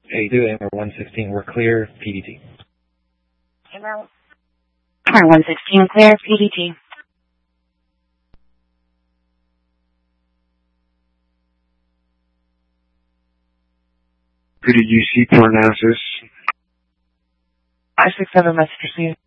82, AMR 116, we're clear, PDT. AMR 116, clear, PDT. PDGC port analysis. 567 message received.